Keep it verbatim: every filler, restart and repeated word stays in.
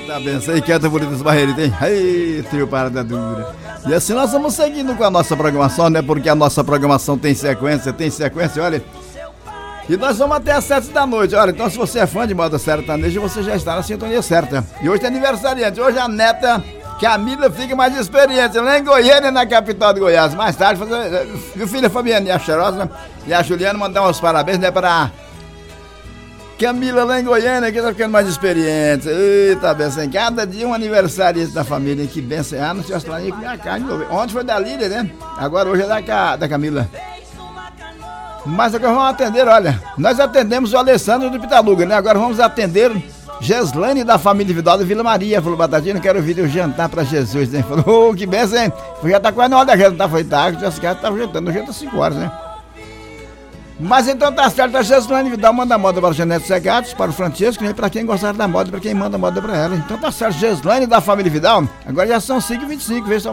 Tá bem, isso aí canta bonitas barreiras, hein? Ei, trio parada dura. E assim nós vamos seguindo com a nossa programação, né? Porque a nossa programação tem sequência, tem sequência, olha. E nós vamos até às sete da noite, olha. Então se você é fã de moda sertaneja, você já está na sintonia certa. E hoje é aniversariante, hoje a neta Camila fica mais experiente lá em Goiânia, na capital de Goiás. Mais tarde, fazer, viu, filha Fabiana e a Cheirosa e a Juliana mandar uns parabéns, né, para Camila lá em Goiânia, que tá ficando mais experiente. Eita, benção, cada dia um aniversário da família, que benção. Ah, não sei se lá minha carne. Ontem foi da Lília, né? Agora hoje é da, da Camila. Mas agora vamos atender, olha, nós atendemos o Alessandro do Pitaluga, né? Agora vamos atender Geslane da família Vidal da Vila Maria. Falou, Batatinha, quero vir o jantar pra Jesus, né? Falou, oh, que benção, hein? Já tá quase na hora da jantar, foi tarde, já se quer, tá jantando, no jeito às cinco horas, né? Mas então tá certo, a Geslane Vidal manda moda para o Janete Segatos, para o Francisco, né? Pra quem gostar da moda, pra quem manda moda pra ela. Então tá certo, Geslane da família Vidal, agora já são cinco e vinte e cinco, veja só.